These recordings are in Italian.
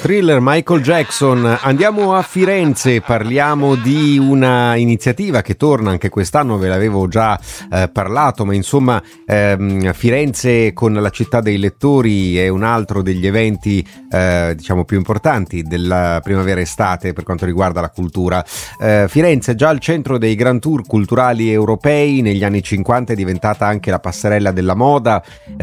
Thriller, Michael Jackson. Andiamo a Firenze, parliamo di una iniziativa che torna anche quest'anno, ve l'avevo già parlato, ma insomma Firenze con la città dei lettori è un altro degli eventi diciamo più importanti della primavera-estate per quanto riguarda la cultura. Firenze è già al centro dei Grand Tour culturali europei, negli anni 50 è diventata anche la passerella della moda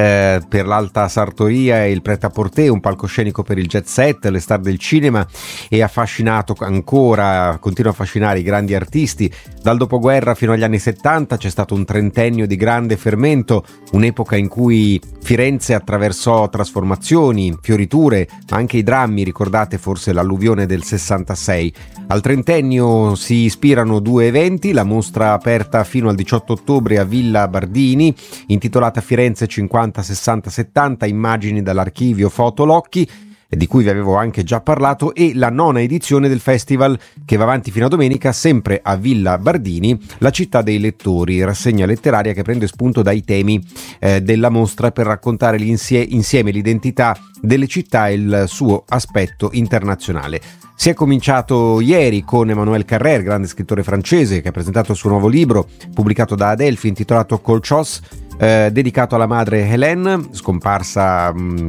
per l'alta sartoria e il prêt-à-porter, un palcoscenico per il jet set, le star del cinema, e affascinato ancora, continua a affascinare i grandi artisti. Dal dopoguerra fino agli anni 70 c'è stato un trentennio di grande fermento, un'epoca in cui Firenze attraversò trasformazioni, fioriture, ma anche i drammi. Ricordate forse l'alluvione del 66. Al trentennio si ispirano due eventi: la mostra aperta fino al 18 ottobre a Villa Bardini, intitolata Firenze 50, 60, 70, immagini dall'archivio Fotolocchi, di cui vi avevo anche già parlato, e la nona edizione del festival che va avanti fino a domenica, sempre a Villa Bardini, la città dei lettori, rassegna letteraria che prende spunto dai temi della mostra per raccontare insieme l'identità delle città e il suo aspetto internazionale. Si è cominciato ieri con Emmanuel Carrère, grande scrittore francese, che ha presentato il suo nuovo libro pubblicato da Adelphi intitolato Colchos, dedicato alla madre Hélène, scomparsa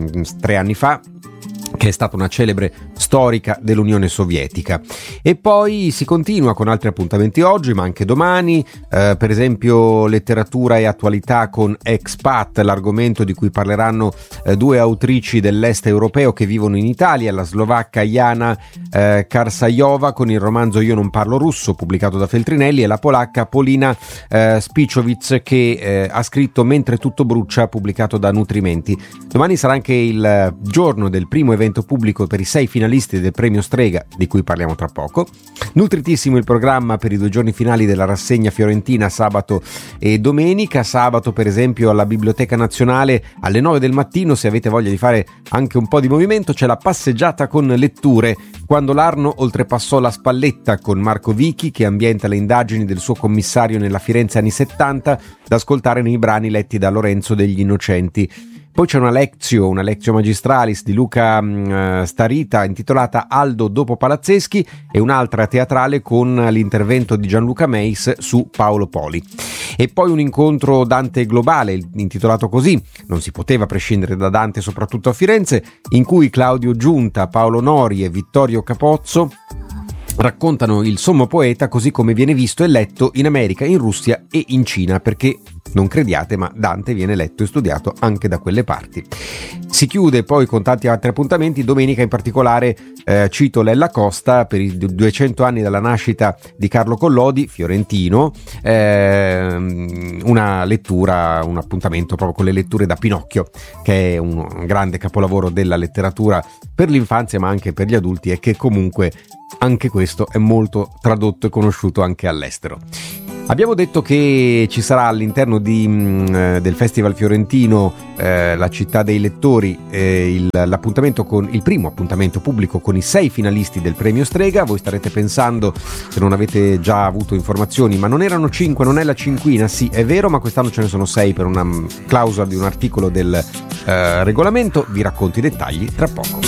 3 anni fa, che è stata una celebre storica dell'Unione Sovietica. E poi si continua con altri appuntamenti oggi, ma anche domani, per esempio letteratura e attualità con Expat, l'argomento di cui parleranno due autrici dell'est europeo che vivono in Italia, la slovacca Jana Karsajova con il romanzo Io non parlo russo, pubblicato da Feltrinelli, e la polacca Polina Spichowic che ha scritto Mentre tutto brucia, pubblicato da Nutrimenti. Domani sarà anche il giorno del primo evento pubblico per i 6 finalisti del premio Strega, di cui parliamo tra poco. Nutritissimo il programma per i 2 giorni finali della rassegna fiorentina, sabato e domenica. Sabato, per esempio, alla Biblioteca Nazionale alle 9 del mattino, se avete voglia di fare anche un po' di movimento, c'è la passeggiata con letture, quando l'Arno oltrepassò la Spalletta, con Marco Vichi che ambienta le indagini del suo commissario nella Firenze anni 70, da ascoltare nei brani letti da Lorenzo degli Innocenti. Poi c'è una lectio magistralis di Luca Starita intitolata Aldo dopo Palazzeschi, e un'altra teatrale con l'intervento di Gianluca Meis su Paolo Poli. E poi un incontro Dante globale intitolato così, non si poteva prescindere da Dante soprattutto a Firenze, in cui Claudio Giunta, Paolo Nori e Vittorio Capozzo raccontano il sommo poeta così come viene visto e letto in America, in Russia e in Cina, perché non crediate, ma Dante viene letto e studiato anche da quelle parti. Si chiude poi con tanti altri appuntamenti. Domenica in particolare cito Lella Costa per i 200 anni dalla nascita di Carlo Collodi, fiorentino, una lettura, un appuntamento proprio con le letture da Pinocchio, che è un grande capolavoro della letteratura per l'infanzia ma anche per gli adulti, e che comunque anche questo è molto tradotto e conosciuto anche all'estero. Abbiamo detto che ci sarà all'interno del Festival Fiorentino la città dei lettori, l'appuntamento con il primo appuntamento pubblico con i 6 finalisti del premio Strega. Voi starete pensando, se non avete già avuto informazioni, ma non erano 5, non è la cinquina? Sì, è vero, ma quest'anno ce ne sono 6 per una clausola di un articolo del regolamento. Vi racconto i dettagli tra poco.